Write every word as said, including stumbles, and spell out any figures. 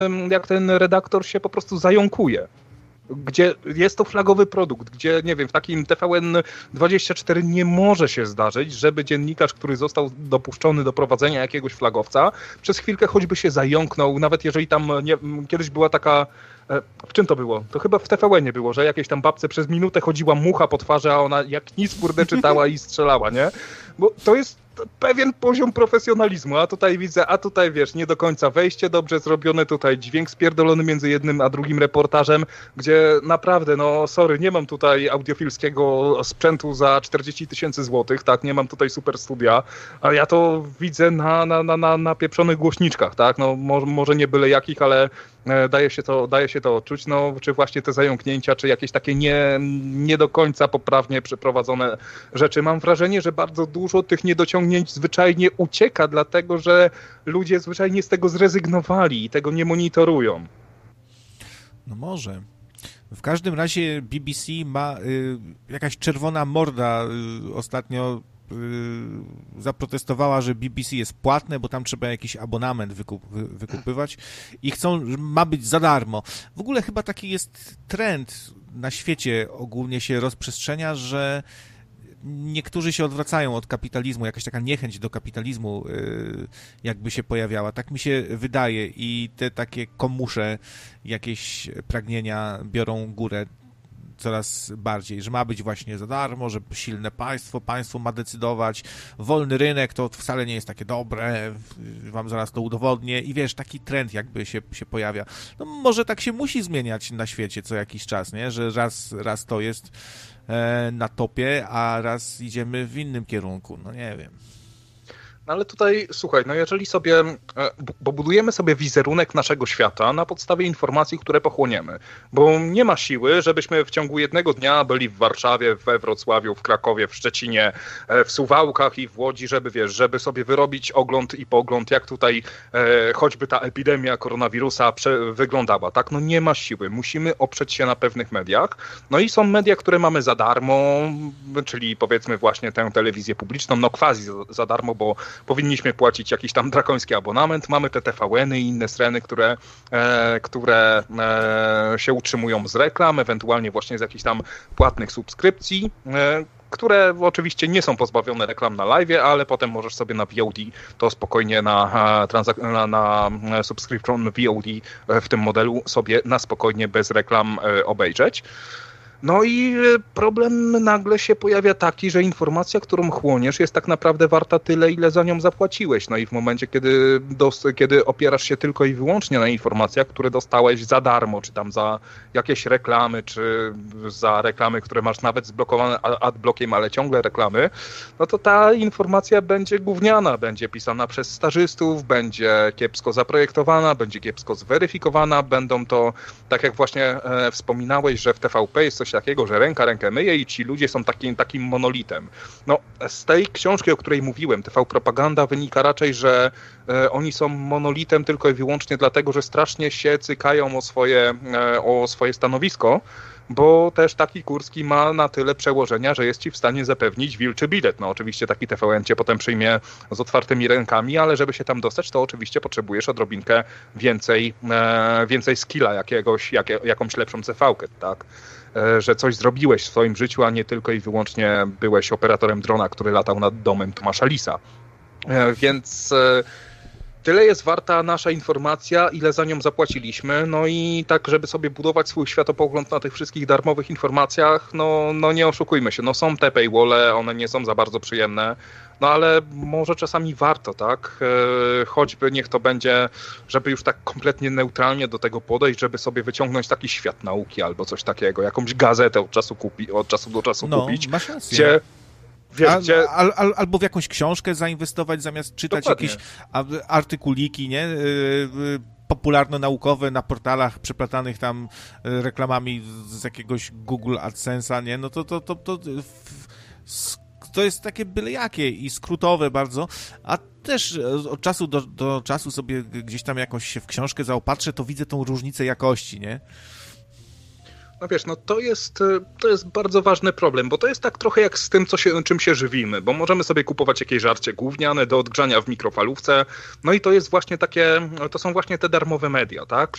jak ten redaktor się po prostu zająkuje. Gdzie jest to flagowy produkt, gdzie, nie wiem, w takim T V N dwadzieścia cztery nie może się zdarzyć, żeby dziennikarz, który został dopuszczony do prowadzenia jakiegoś flagowca, przez chwilkę choćby się zająknął, nawet jeżeli tam nie, kiedyś była taka... W czym to było? To chyba w T V N-ie było, że jakieś tam babce przez minutę chodziła mucha po twarzy, a ona jak nic kurde czytała i strzelała, nie? Bo to jest pewien poziom profesjonalizmu, a tutaj widzę, a tutaj wiesz, nie do końca wejście dobrze zrobione, tutaj dźwięk spierdolony między jednym a drugim reportażem, gdzie naprawdę, no sorry, nie mam tutaj audiofilskiego sprzętu za czterdzieści tysięcy złotych, tak, nie mam tutaj super studia, a ja to widzę na, na, na, na, na pieprzonych głośniczkach, tak, no może, może nie byle jakich, ale daje się to, daje się to odczuć, no czy właśnie te zająknięcia, czy jakieś takie nie, nie do końca poprawnie przeprowadzone rzeczy. Mam wrażenie, że bardzo dużo tych niedociągnięć zwyczajnie ucieka, dlatego że ludzie zwyczajnie z tego zrezygnowali i tego nie monitorują. No może. W każdym razie B B C ma y, jakaś czerwona morda y, ostatnio zaprotestowała, że B B C jest płatne, bo tam trzeba jakiś abonament wykup, wy, wykupywać i chcą, ma być za darmo. W ogóle chyba taki jest trend na świecie, ogólnie się rozprzestrzenia, że niektórzy się odwracają od kapitalizmu, jakaś taka niechęć do kapitalizmu jakby się pojawiała. Tak mi się wydaje i te takie komusze, jakieś pragnienia biorą górę coraz bardziej, że ma być właśnie za darmo, że silne państwo, państwo ma decydować, wolny rynek to wcale nie jest takie dobre, wam zaraz to udowodnię i wiesz, taki trend jakby się, się pojawia. No może tak się musi zmieniać na świecie co jakiś czas, nie? Że raz, raz to jest e, na topie, a raz idziemy w innym kierunku, no nie wiem. No ale tutaj, słuchaj, no jeżeli sobie, bo budujemy sobie wizerunek naszego świata na podstawie informacji, które pochłoniemy, bo nie ma siły, żebyśmy w ciągu jednego dnia byli w Warszawie, we Wrocławiu, w Krakowie, w Szczecinie, w Suwałkach i w Łodzi, żeby wiesz, żeby sobie wyrobić ogląd i pogląd, jak tutaj e, choćby ta epidemia koronawirusa prze, wyglądała, tak? No nie ma siły, musimy oprzeć się na pewnych mediach, no i są media, które mamy za darmo, czyli powiedzmy właśnie tę telewizję publiczną, no quasi za, za darmo, bo powinniśmy płacić jakiś tam drakoński abonament. Mamy te T V N-y i inne strony, które, e, które e, się utrzymują z reklam, ewentualnie właśnie z jakichś tam płatnych subskrypcji, e, które oczywiście nie są pozbawione reklam na live, ale potem możesz sobie na V O D to spokojnie na, transak- na, na subscription V O D w tym modelu sobie na spokojnie bez reklam e, obejrzeć. No i problem nagle się pojawia taki, że informacja, którą chłoniesz, jest tak naprawdę warta tyle, ile za nią zapłaciłeś. No i w momencie, kiedy, dos- kiedy opierasz się tylko i wyłącznie na informacjach, które dostałeś za darmo, czy tam za jakieś reklamy, czy za reklamy, które masz nawet zblokowane adblockiem, ale ciągle reklamy, no to ta informacja będzie gówniana, będzie pisana przez stażystów, będzie kiepsko zaprojektowana, będzie kiepsko zweryfikowana, będą to, tak jak właśnie e, wspominałeś, że w T V P jest coś takiego, że ręka rękę myje i ci ludzie są takim, takim monolitem. No, z tej książki, o której mówiłem, T V Propaganda, wynika raczej, że e, oni są monolitem tylko i wyłącznie dlatego, że strasznie się cykają o swoje, e, o swoje stanowisko, bo też taki Kurski ma na tyle przełożenia, że jest ci w stanie zapewnić wilczy bilet. No oczywiście taki T V N cię potem przyjmie z otwartymi rękami, ale żeby się tam dostać, to oczywiście potrzebujesz odrobinkę więcej, e, więcej skilla jakiegoś, jak, jakąś lepszą C V-kę, tak? E, że coś zrobiłeś w swoim życiu, a nie tylko i wyłącznie byłeś operatorem drona, który latał nad domem Tomasza Lisa. E, więc... E, Tyle jest warta nasza informacja, ile za nią zapłaciliśmy, no i tak, żeby sobie budować swój światopogląd na tych wszystkich darmowych informacjach, no, no nie oszukujmy się, no są te paywalle, one nie są za bardzo przyjemne, no ale może czasami warto, tak, e, choćby niech to będzie, żeby już tak kompletnie neutralnie do tego podejść, żeby sobie wyciągnąć taki świat nauki albo coś takiego, jakąś gazetę od czasu, kupi, od czasu do czasu no, kupić, masz rację. gdzie... Wiesz, Al, gdzie... al, al, albo w jakąś książkę zainwestować, zamiast czytać Dokładnie. jakieś artykuliki, nie? Yy, popularno-naukowe na portalach przeplatanych tam reklamami z jakiegoś Google AdSense'a, nie? No to to, to, to, to jest takie byle jakie i skrótowe bardzo, a też od czasu do, do czasu sobie gdzieś tam jakoś się w książkę zaopatrzę, to widzę tą różnicę jakości, nie? No wiesz, no to jest, to jest bardzo ważny problem, bo to jest tak trochę jak z tym, co się, czym się żywimy, bo możemy sobie kupować jakieś żarcie gówniane do odgrzania w mikrofalówce, no i to jest właśnie takie, to są właśnie te darmowe media, tak,